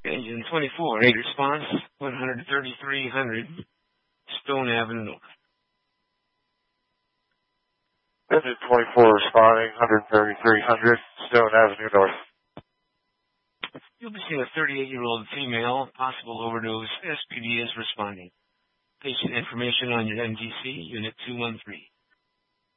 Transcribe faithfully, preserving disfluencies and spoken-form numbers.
Engine twenty-four, eight response, one thirty-three hundred, Stone Avenue North. Engine twenty-four responding, one thirty-three hundred, Stone Avenue North. You'll be seeing a thirty-eight-year-old female, possible overdose. S P D is responding. Patient information on your M D C, Unit two one three.